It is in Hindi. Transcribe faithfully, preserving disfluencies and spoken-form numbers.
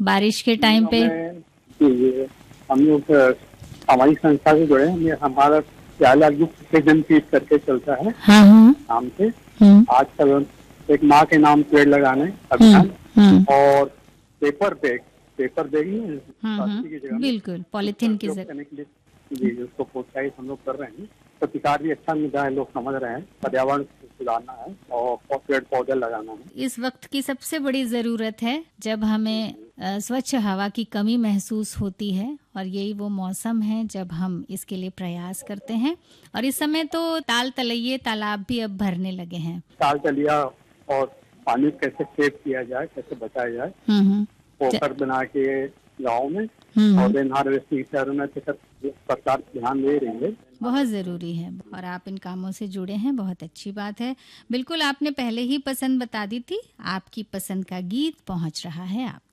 बारिश के टाइम पे? जी, हम लोग हमारी संस्था से जुड़े हैं। हमारा प्याला गुप्त सृजन पीठ करके चलता है। हाँ हाँ। नाम से आज कल एक माँ के नाम पेड़ लगाने अभियान और पेपर बैग पेपर बैग नहीं प्लास्टिक की जगह बिल्कुल पॉलिथीन की जगह करने के लिए जी उसको प्रोत्साहित हम लोग कर रहे हैं। प्रतिकार भी अच्छा मुद्दा है, लोग समझ रहे हैं। पर्यावरण सुधारना है और पेड़ पौधे लगाना है। इस वक्त की सबसे बड़ी जरूरत है जब हमें स्वच्छ हवा की कमी महसूस होती है, और यही वो मौसम है जब हम इसके लिए प्रयास करते हैं। और इस समय तो ताल तलैये तालाब भी अब भरने लगे हैं। ताल तलिया और पानी कैसे सेव किया जाए, कैसे बचाया जाए, पोखर बना के गाँव में और रेन हार्वेस्टिंग शहरों में सरकार ध्यान दे रही है। बहुत ज़रूरी है और आप इन कामों से जुड़े हैं, बहुत अच्छी बात है। बिल्कुल आपने पहले ही पसंद बता दी थी। आपकी पसंद का गीत पहुंच रहा है आप